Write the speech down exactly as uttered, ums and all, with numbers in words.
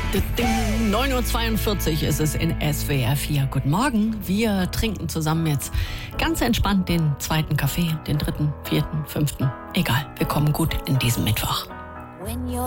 neun Uhr zweiundvierzig ist es in S W R vier. Guten Morgen. Wir trinken zusammen jetzt ganz entspannt den zweiten Kaffee, den dritten, vierten, fünften. Egal, wir kommen gut in diesen Mittwoch.